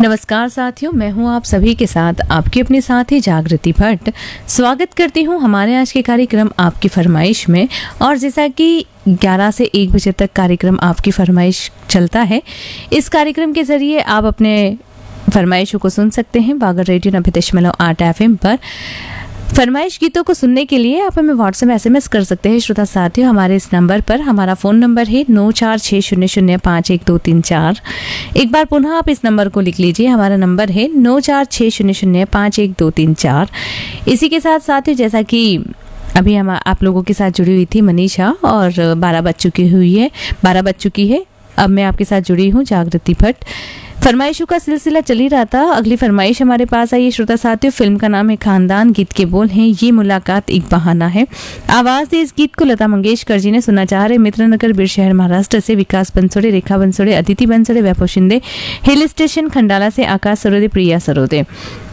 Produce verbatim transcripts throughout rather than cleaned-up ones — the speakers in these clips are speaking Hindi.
नमस्कार साथियों, मैं हूं आप सभी के साथ आपकी अपनी साथी जागृति भट्ट। स्वागत करती हूं हमारे आज के कार्यक्रम आपकी फरमाइश में। और जैसा कि ग्यारह से एक बजे तक कार्यक्रम आपकी फरमाइश चलता है, इस कार्यक्रम के ज़रिए आप अपने फरमाइशों को सुन सकते हैं बागर रेडियो नब्बे दशमलव आठ एफ एम पर। फरमाइश गीतों को सुनने के लिए आप हमें व्हाट्सएप एसएमएस कर सकते हैं श्रोता साथियों हमारे इस नंबर पर। हमारा फ़ोन नंबर है नौ चार छः शून्य शून्य पाँच एक दो तीन चार। एक बार पुनः आप इस नंबर को लिख लीजिए, हमारा नंबर है नौ चार छः शून्य शून्य पाँच एक दो तीन चार। इसी के साथ साथियों, जैसा कि अभी हम आप लोगों के साथ जुड़ी हुई थी मनीषा और बारह बज चुकी हुई है बारह बज चुकी है अब मैं आपके साथ जुड़ी हूँ जागृति भट्ट। फरमाइशों का सिलसिला चल ही रहा था। अगली फरमाइश हमारे पास आई है श्रोता साथियों। फिल्म का नाम है खानदान, गीत के बोल हैं ये मुलाकात एक बहाना है। आवाज़ दी इस गीत को लता मंगेशकर जी ने। सुना चाह रहे मित्रनगर बिरशहर महाराष्ट्र से विकास बंसोड़े, रेखा बंसोड़े, अदिति बंसोड़े, वैभव शिंदे, हिल स्टेशन खंडाला से आकाश सरोदे, प्रिया सरोदे,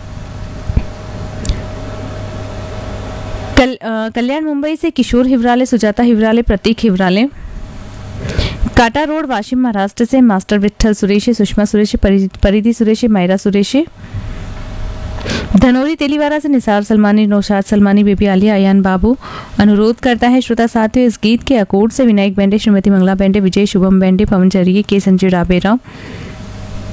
कल, आ, कल्याण मुंबई से किशोर हिवराले, सुजाता हिवराले, प्रतीक हिवराले, काटा रोड वाशिम महाराष्ट्र से मास्टर विठल सुरेश, सुषमा सुरेश, परिधि सुरेश, मायरा सुरेश, धनौरी तेलीवारा से निसार सलमानी, नौशाद सलमानी, बेबी आलिया, अयान बाबू अनुरोध करता है श्रोता साथियों इस गीत के अकोर्ड से विनायक बेंडे, श्रीमती मंगला बेंडे, विजय शुभम बेंडे, पवन चरिए, के संजय राबेराव,